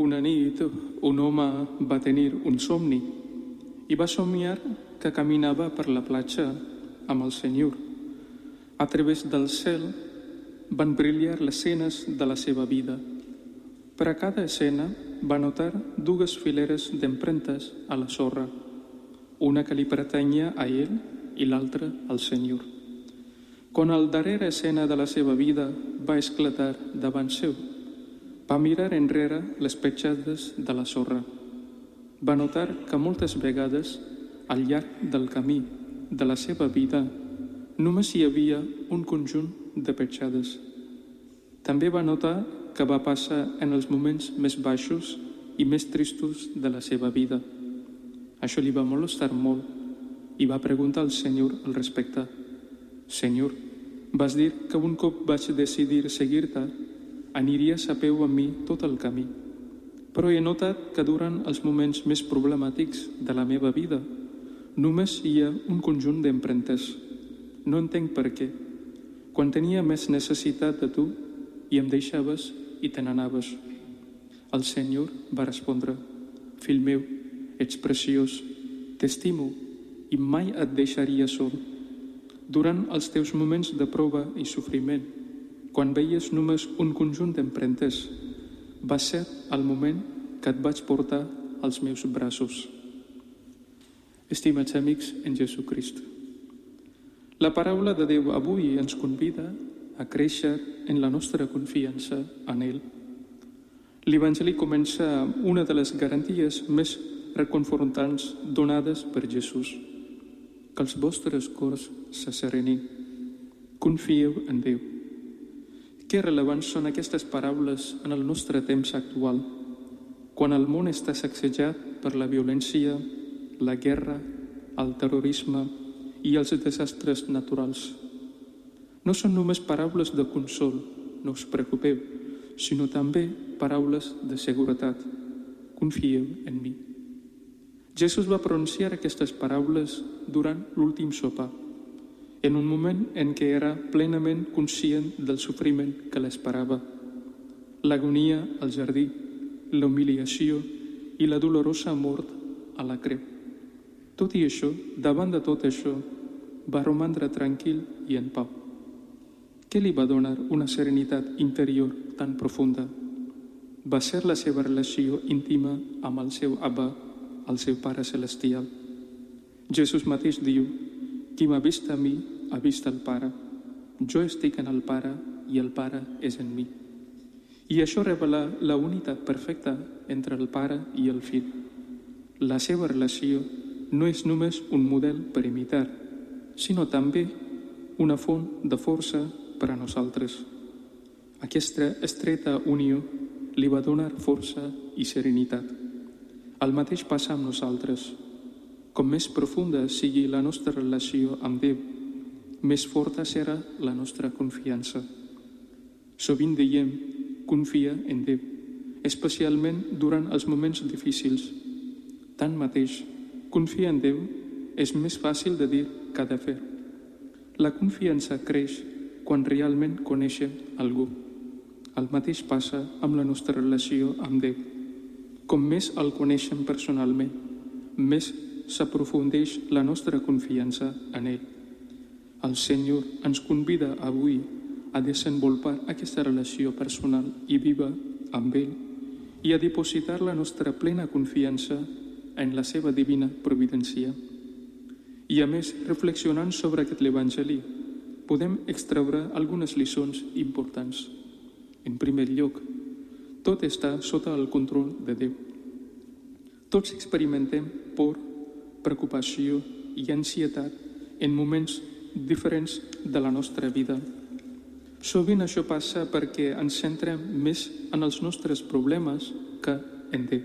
Una nit, un home va tenir un somni i va somiar que caminava per la platja amb el Senyor. A través del cel van brillar les escenes de la seva vida. Per a cada escena va notar dues fileres d'empremtes a la sorra, una que li pertanyia a ell i l'altra al Senyor. Quan la darrera escena de la seva vida va esclatar davant seu, va mirar enrere les petjades de la sorra. Va notar que moltes vegades, al llarg del camí de la seva vida, només hi havia un conjunt de petjades. També va notar que va passar en els moments més baixos i més tristos de la seva vida. Això li va molestar molt i va preguntar al Senyor al respecte. Senyor, vas dir que un cop vaig decidir seguir-te, aniries a peu amb mi tot el camí. Però he notat que durant els moments més problemàtics de la meva vida només hi ha un conjunt d'empremtes. No entenc per què. Quan tenia més necessitat de tu i em deixaves i te n'anaves. El Senyor va respondre: Fill meu, ets preciós, t'estimo i mai et deixaria sol. Durant els teus moments de prova i sofriment, quan veies només un conjunt d'empremtes, va ser el moment que et vaig portar als meus braços. Estimats amics en Jesucrist, la paraula de Déu avui ens convida a créixer en la nostra confiança en Ell. L'Evangeli comença amb una de les garanties més reconfortants donades per Jesús: que els vostres cors se serenin. Confieu en Déu. Que rellevants són aquestes paraules en el nostre temps actual, quan el món està sacsejat per la violència, la guerra, el terrorisme i els desastres naturals. No són només paraules de consol, no us preocupeu, sinó també paraules de seguretat. Confieu en mi. Jesús va pronunciar aquestes paraules durant l'últim sopar, en un moment en què era plenament conscient del sofriment que l'esperava, l'agonia al jardí, la humiliació i la dolorosa mort a la creu. Tot i això, davant de tot això, va romandre tranquil i en pau. Què li va donar una serenitat interior tan profunda? Va ser la seva relació íntima amb el seu Abba, el seu Pare Celestial. Jesús mateix diu: qui m'ha vist a mi, ha vist el Pare. Jo estic en el Pare i el Pare és en mi. I això revela la unitat perfecta entre el Pare i el Fill. La seva relació no és només un model per imitar, sinó també una font de força per a nosaltres. Aquesta estreta unió li va donar força i serenitat. El mateix passa amb nosaltres. Com més profunda sigui la nostra relació amb Déu, més forta serà la nostra confiança. Sovint diem: confia en Déu, especialment durant els moments difícils. Tanmateix, confiar en Déu és més fàcil de dir que de fer. La confiança creix quan realment coneixem algú. El mateix passa amb la nostra relació amb Déu. Com més el coneixem personalment, més s'aprofundeix la nostra confiança en Ell. El Senyor ens convida avui a desenvolupar aquesta relació personal i viva amb Ell i a dipositar la nostra plena confiança en la seva divina providència. I a més, reflexionant sobre aquest Evangeli, podem extreure algunes lliçons importants. En primer lloc, tot està sota el control de Déu. Tots experimentem por, preocupació i ansietat en moments diferents de la nostra vida. Sovint això passa perquè ens centrem més en els nostres problemes que en Déu.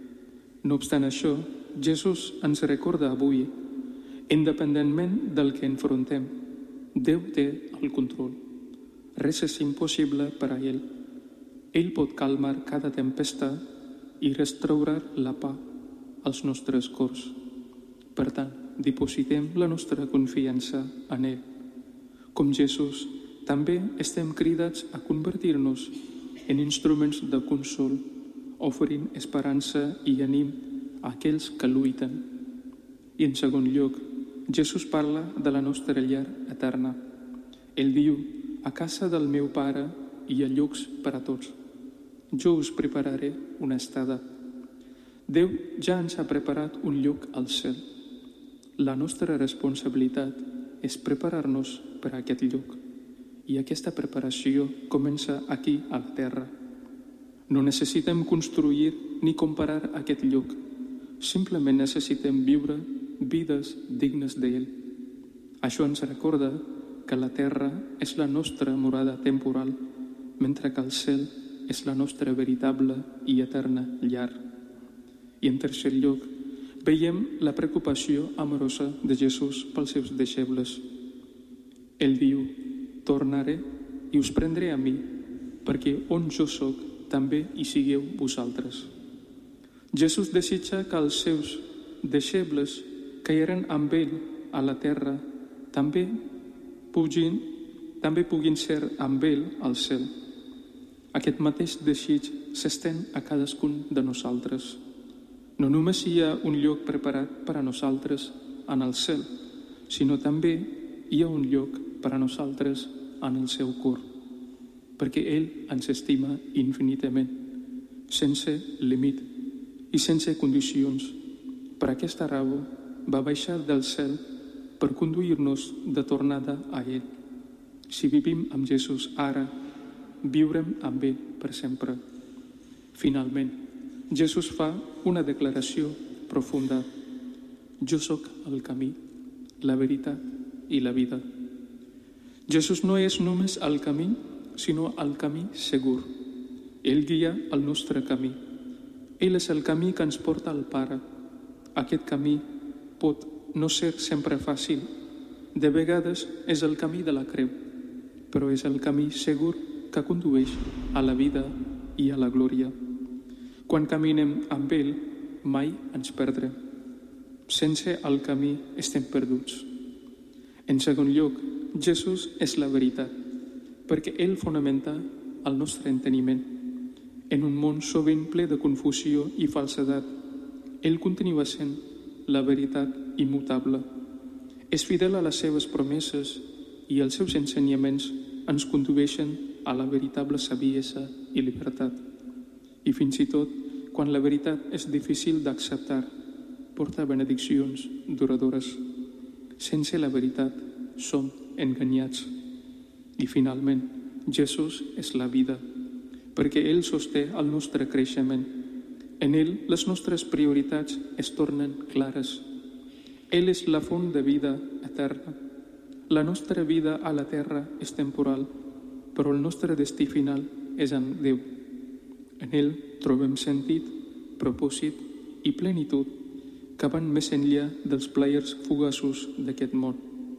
No obstant això, Jesús ens recorda avui: independentment del que enfrontem, Déu té el control. Res és impossible per a Ell. Ell pot calmar cada tempesta i restaurar la pau als nostres cors. Per tant, dipositem la nostra confiança en Ell. Com Jesús, també estem cridats a convertir-nos en instruments de consol oferint esperança i ànim a aquells que lluiten. I en segon lloc, Jesús parla de la nostra llar eterna. Ell diu: a casa del meu Pare hi ha llocs per a tots. Jo us prepararé una estada. Déu ja ens ha preparat un lloc al cel. La nostra responsabilitat és preparar-nos per a aquest lloc. I aquesta preparació comença aquí, a la terra. No necessitem construir ni comparar aquest lloc. Simplement necessitem viure vides dignes d'ell. Això ens recorda que la terra és la nostra morada temporal, mentre que el cel és la nostra veritable i eterna llar. I en tercer lloc, veiem la preocupació amorosa de Jesús pels seus deixebles. Ell diu: tornaré i us prendré a mi, perquè on jo soc també hi sigueu vosaltres. Jesús desitja que els seus deixebles que eren amb ell a la terra també puguin ser amb ell al cel. Aquest mateix desig s'estén a cadascun de nosaltres. No només hi ha un lloc preparat per a nosaltres en el cel, sinó també hi ha un lloc per a nosaltres en el seu cor, perquè ell ens estima infinitament, sense límit i sense condicions. Per aquesta raó va baixar del cel per conduir-nos de tornada a ell. Si vivim amb Jesús ara, viurem amb ell per sempre. Finalment, Jesús fa una declaració profunda: jo sóc el camí, la veritat i la vida. Jesús no és només el camí, sinó el camí segur. Ell guia el nostre camí. Ell és el camí que ens porta al Pare. Aquest camí pot no ser sempre fàcil. De vegades és el camí de la creu, però és el camí segur que condueix a la vida i a la glòria. Quan caminem amb ell, mai ens perdrem. Sense el camí estem perduts. En segon lloc, Jesús és la veritat, perquè ell fonamenta el nostre enteniment. En un món sovint ple de confusió i falsedat, ell continua sent la veritat immutable. És fidel a les seves promeses i els seus ensenyaments ens condueixen a la veritable saviesa i llibertat. I fins i tot, quan la veritat és difícil d'acceptar, porta benediccions duradores. Sense la veritat som enganyats. I finalment, Jesús és la vida, perquè ell sosté el nostre creixement. En ell les nostres prioritats es tornen clares. Ell és la font de vida eterna. La nostra vida a la terra és temporal, però el nostre destí final és en Déu. En ell trobem sentit, propòsit i plenitud que van més enllà dels plaers fugaços d'aquest món.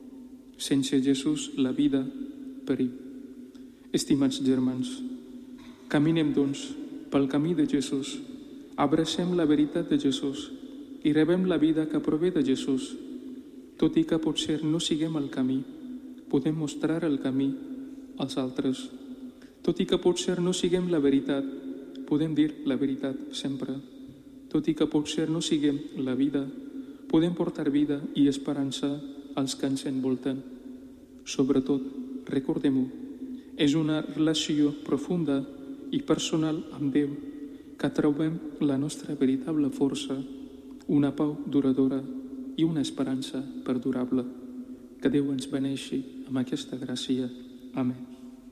Sense Jesús la vida perill. Estimats germans, caminem doncs pel camí de Jesús, abracem la veritat de Jesús i rebem la vida que prové de Jesús. Tot i que potser no siguem el camí, podem mostrar el camí als altres. Tot i que potser no siguem la veritat, podem dir la veritat sempre. Tot i que potser no siguem la vida, podem portar vida i esperança als que ens envolten. Sobretot, recordem-ho, és una relació profunda i personal amb Déu que trobem la nostra veritable força, una pau duradora i una esperança perdurable. Que Déu ens beneixi amb aquesta gràcia. Amén.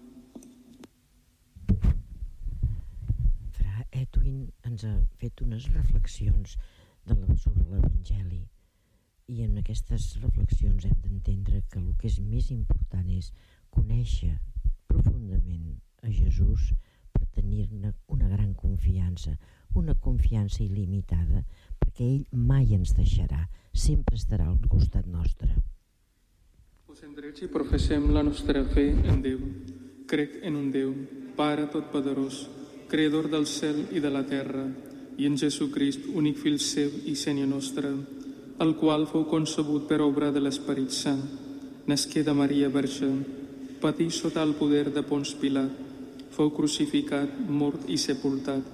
Fra Edwin ens ha fet unes reflexions sobre l'Evangeli, i en aquestes reflexions hem d'entendre que el que és més important és conèixer profundament a Jesús per tenir-ne una gran confiança, una confiança il·limitada, perquè ell mai ens deixarà, sempre estarà al costat nostre. Posem drets i professem la nostra fe en Déu. Crec en un Déu, Pare Totpoderós, Creador del cel i de la terra, i en Jesucrist, únic Fill seu i Senyor nostre, el qual fou concebut per obra de l'Esperit Sant, nasqué de Maria Verge, patí sota el poder de Ponç Pilat, fou crucificat, mort i sepultat,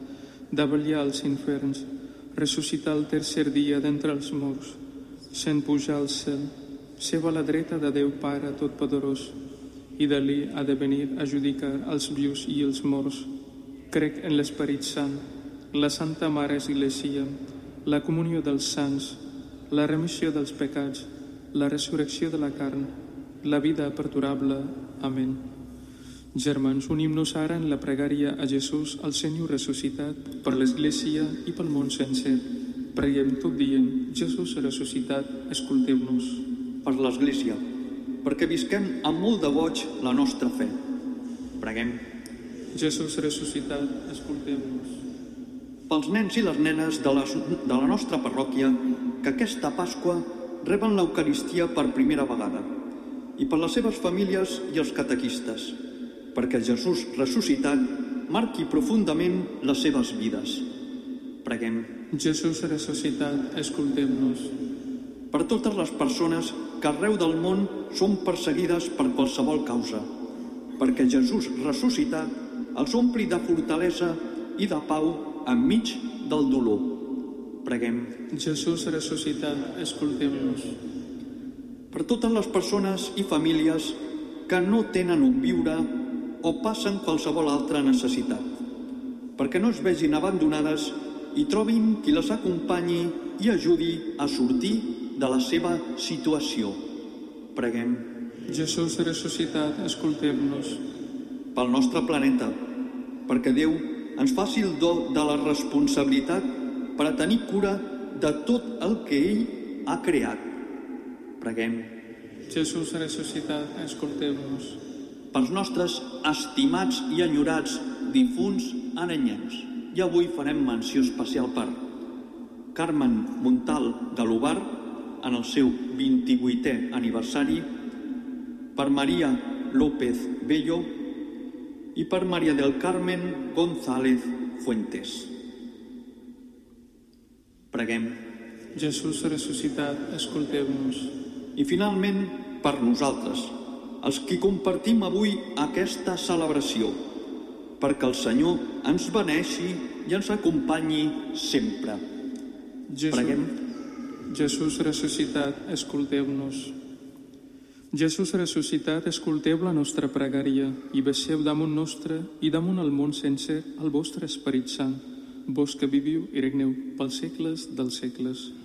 de vetllar als inferns, ressuscitar el tercer dia d'entre els morts, sent pujar al cel, seva a la dreta de Déu Pare Totpoderós, i d'allí ha de venir a judicar els vius i els morts. Crec en l'Esperit Sant, la Santa Mare Església, la comunió dels sants, la remissió dels pecats, la resurrecció de la carn, la vida perdurable. Amén. Germans, unim-nos ara en la pregària a Jesús, el Senyor ressuscitat, per l'Església i pel món sencer. Preguem tot dient: Jesús ressuscitat, escolteu-nos. Per l'Església, perquè visquem amb molt de goig la nostra fe. Preguem. Jesús ressuscitat, escolteu-nos. Pels nens i les nenes de la nostra parròquia, que aquesta Pasqua reben l'Eucaristia per primera vegada, i per les seves famílies i els catequistes, perquè Jesús ressuscitat marqui profundament les seves vides. Preguem. Jesús ressuscitat, escolteu-nos. Per totes les persones que arreu del món són perseguides per qualsevol causa, perquè Jesús ressuscitat els ompli de fortalesa i de pau enmig del dolor. Preguem. Jesús ressuscitat, escolteu-nos. Per totes les persones i famílies que no tenen on viure o passen qualsevol altra necessitat, perquè no es vegin abandonades i trobin qui les acompanyi i ajudi a sortir de la seva situació. Preguem. Jesús ressuscitat, escolteu-nos. Pel nostre planeta, perquè Déu ens faci el do de la responsabilitat per a tenir cura de tot el que ell ha creat. Preguem. Jesús ressuscitat, escolteu-nos. Pels nostres estimats i enyorats difunts arenyencs. I avui farem menció especial per Carmen Montal Galobar, en el seu 28è aniversari, per Maria López Bello i per Maria del Carmen González Fuentes. Preguem. Jesús ressuscitat, escolteu-nos. I finalment, per nosaltres, els qui compartim avui aquesta celebració, perquè el Senyor ens beneixi i ens acompanyi sempre. Preguem. Jesús ressuscitat, escolteu-nos. Jesús ressuscitat, escolteu la nostra pregària i baixeu damunt nostre i damunt el món sencer el vostre Esperit Sant, vos que viviu i regneu pels segles dels segles.